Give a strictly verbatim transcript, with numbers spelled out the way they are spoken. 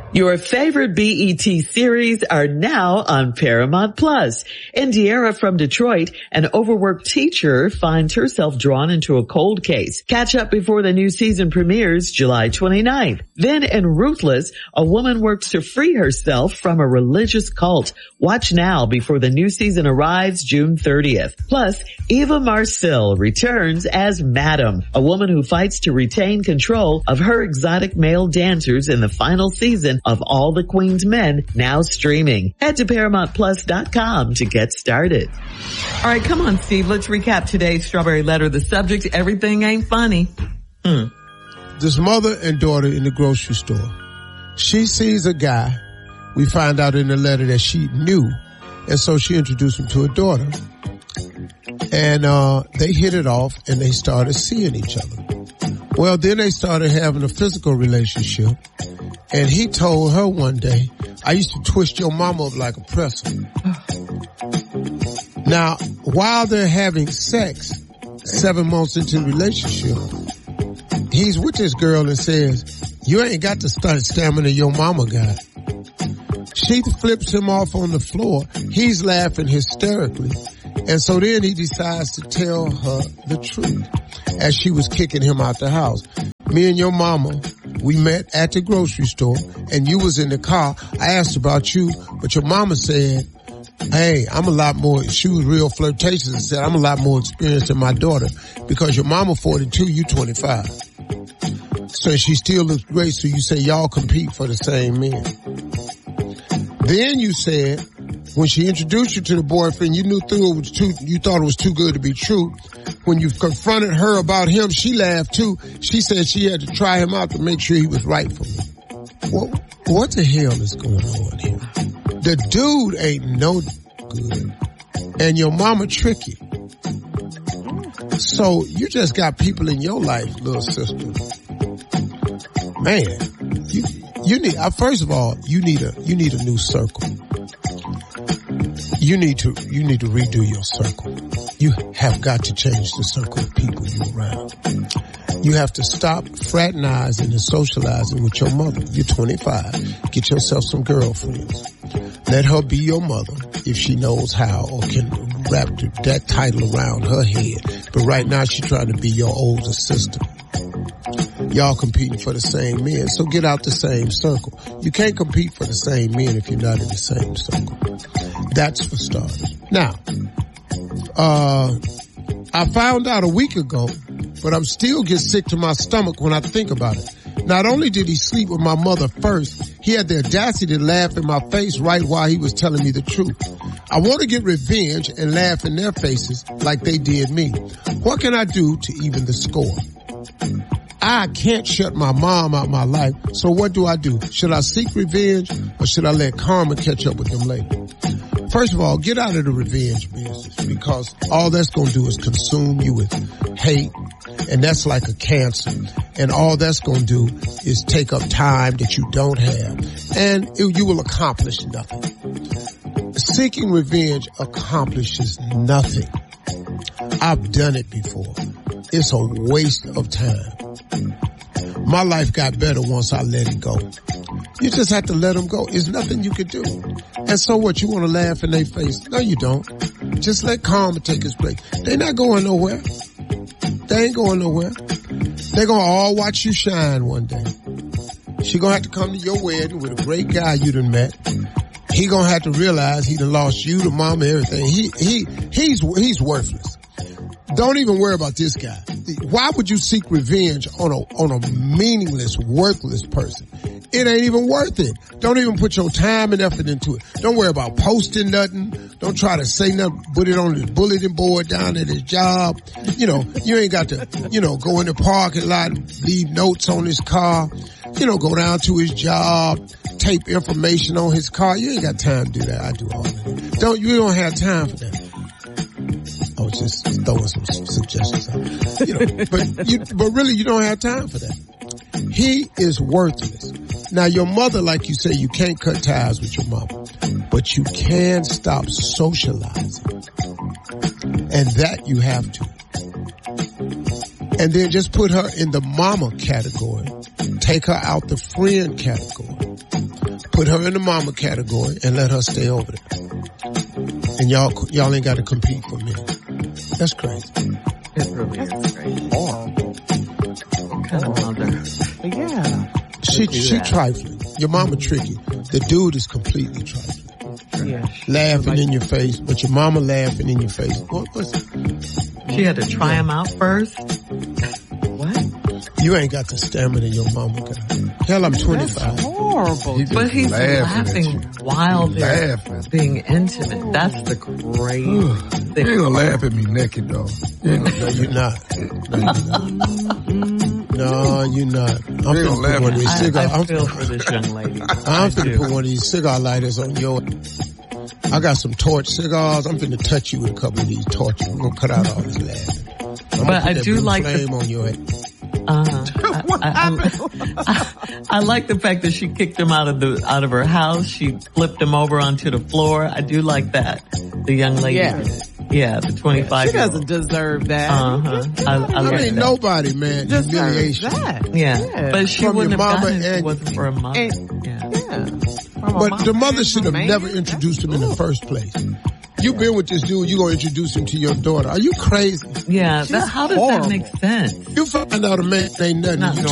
Your favorite B E T series are now on Paramount Plus. Indiera from Detroit, an overworked teacher, finds herself drawn into a cold case. Catch up before the new season premieres July twenty-ninth. Then in Ruthless, a woman works to free herself from a religious cult. Watch now before the new season arrives June thirtieth. Plus, Eva Marcille returns as Madam, a woman who fights to retain control of her exotic male dancers in the final season of All the Queen's Men, now streaming. Head to Paramount Plus dot com to get started. All right, come on, Steve. Let's recap today's Strawberry Letter. The subject, everything ain't funny. Hmm. This mother and daughter in the grocery store. She sees a guy. We find out in the letter that she knew, and so she introduced him to her daughter. And uh they hit it off, and they started seeing each other. Well, then they started having a physical relationship, and he told her one day, I used to twist your mama up like a pretzel. Now, while they're having sex, seven months into the relationship, he's with this girl and says, you ain't got to start stamina your mama guy. She flips him off on the floor. He's laughing hysterically. And so then he decides to tell her the truth as she was kicking him out the house. Me and your mama, we met at the grocery store, and you was in the car. I asked about you, but your mama said, hey, I'm a lot more, she was real flirtatious and said, I'm a lot more experienced than my daughter because your mama forty-two, you twenty-five. So she still looks great, so you say y'all compete for the same men. Then you said, when she introduced you to the boyfriend, you knew through it was too, you thought it was too good to be true. When you confronted her about him, she laughed too. She said she had to try him out to make sure he was right for me. What, what the hell is going on here? The dude ain't no good. And your mama tricky. So you just got people in your life, little sister. Man, you, you need, uh, first of all, you need a, you need a new circle. You need to, you need to redo your circle. You have got to change the circle of people you're around. You have to stop fraternizing and socializing with your mother. You're twenty-five. Get yourself some girlfriends. Let her be your mother if she knows how or can wrap that title around her head. But right now she's trying to be your older sister. Y'all competing for the same men, so get out the same circle. You can't compete for the same men if you're not in the same circle. That's for starters. Now, uh, I found out a week ago, but I'm still get sick to my stomach when I think about it. Not only did he sleep with my mother first, he had the audacity to laugh in my face right while he was telling me the truth. I want to get revenge and laugh in their faces like they did me. What can I do to even the score? I can't shut my mom out of my life, so what do I do? Should I seek revenge or should I let karma catch up with them later? First of all, get out of the revenge business because all that's going to do is consume you with hate, and that's like a cancer. And all that's going to do is take up time that you don't have, and it, you will accomplish nothing. Seeking revenge accomplishes nothing. I've done it before. It's a waste of time. My life got better once I let it go. You just have to let them go. There's nothing you can do. And so what, you want to laugh in their face? No, you don't. Just let karma take its place. They're not going nowhere. They ain't going nowhere. They're going to all watch you shine one day. She going to have to come to your wedding with a great guy you done met. He going to have to realize he done lost you, the mom, and everything. He, he, he's, he's worthless. Don't even worry about this guy. Why would you seek revenge on a, on a meaningless, worthless person? It ain't even worth it. Don't even put your time and effort into it. Don't worry about posting nothing. Don't try to say nothing. Put it on his bulletin board down at his job. You know, you ain't got to, you know, go in the parking lot, leave notes on his car. You know, go down to his job, tape information on his car. You ain't got time to do that. I do all that. Don't, you don't have time for that. I was just throwing some suggestions out. You know, but you, but really you don't have time for that. He is worthless. Now your mother, like you say, you can't cut ties with your mama, but you can stop socializing. And that you have to. And then just put her in the mama category. Take her out the friend category. Put her in the mama category and let her stay over there. And y'all, y'all ain't got to compete for me. That's crazy. It really is crazy. Horrible. Kind of mother. Yeah. She, she trifling. Your mama tricky. The dude is completely trifling. Yeah. Laughing in your face, but your mama laughing in your face. What was it? She had to try him out first? What? You ain't got the stamina your mama got. Hell, I'm twenty-five. That's horrible. He just But he's laughing laughing at you. while they're Laughing. being intimate. That's the crazy You thing. ain't gonna laugh at me naked though. You ain't gonna No, you're not. No, you're not. No, you're not. I'm They finna gonna put laugh one of at these I, cigar. I I'm, feel for this young lady. I'm I finna do. put one of these cigar lighters on your. I got some torch cigars. I'm finna touch you with a couple of these torches. I'm gonna cut out all this laughing. I'm But gonna put I that do blue like the- flame on your head. Uh, What I, I, happened? I, I like the fact that she kicked him out of the out of her house. She flipped him over onto the floor. I do like that. The young lady. Yeah. Yeah, the twenty-five She year doesn't deserve that. Uh-huh. I, I I like mean, that. nobody, man. Deserves Humiliation. that. Yeah. Yeah. But she From wouldn't your have mama gotten it if it and- wasn't for her mother. And- yeah. Yeah. From a But mom the mother and should have a man, never introduced him in the Ooh. first place. You been with this dude, you gonna introduce him to your daughter. Are you crazy? Yeah. That, how does horrible. that make sense? You find out a man ain't nothing. Not You